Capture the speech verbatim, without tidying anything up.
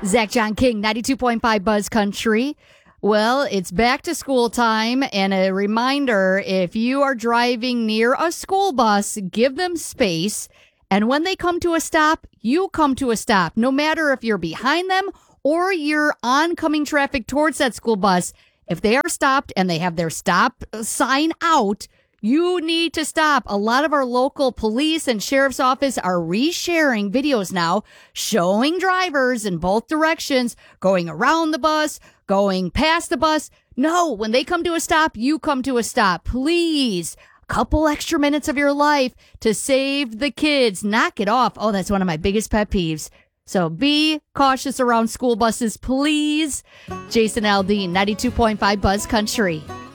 Zach John King, ninety-two point five Buzz Country. Well, it's back to school time, and a reminder, if you are driving near a school bus, give them space. And when they come to a stop, you come to a stop. No matter if you're behind them or you're oncoming traffic towards that school bus, if they are stopped and they have their stop sign out, you need to stop. A lot of our local police and sheriff's office are resharing videos now showing drivers in both directions going around the bus, going past the bus. No, when they come to a stop, you come to a stop. Please, a couple extra minutes of your life to save the kids. Knock it off. Oh, that's one of my biggest pet peeves. So be cautious around school buses, please. Jason Aldean, ninety-two point five Buzz Country.